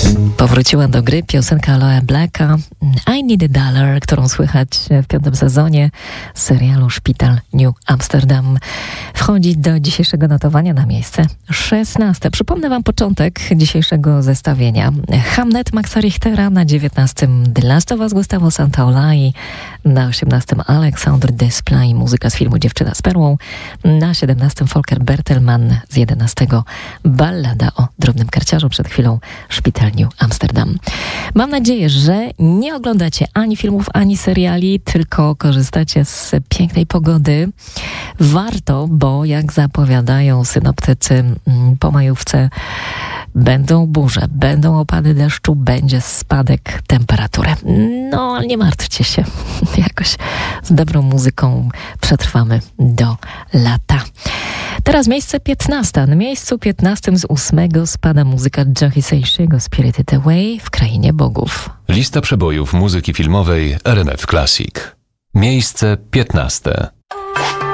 Powróciła do gry piosenka Aloe Blacka I Need a Dollar, którą słychać w 5. sezonie serialu Szpital New Amsterdam. Wchodzi do dzisiejszego notowania na miejsce 16. Przypomnę wam początek dzisiejszego zestawienia. Hamnet Maxa Richtera na 19. The Last of Us Gustavo Santaolalla, na 18. Alexandre Desplat, muzyka z filmu Dziewczyna z perłą, na 17. Volker Bertelmann, z 11. ballada o drobnym karciarzu, przed chwilą Szpital New Amsterdam. Mam nadzieję, że nie oglądacie ani filmów, ani seriali, tylko korzystacie z pięknej pogody. Warto, bo jak zapowiadają synoptycy, po majówce będą burze, będą opady deszczu, będzie spadek temperatury. No, ale nie martwcie się. Jakoś z dobrą muzyką przetrwamy do lata. Teraz miejsce 15. Na miejscu 15 z 8 spada muzyka Joe Hisaishi'ego Spirited Away w Krainie Bogów. Lista przebojów muzyki filmowej RMF Classic. Miejsce 15.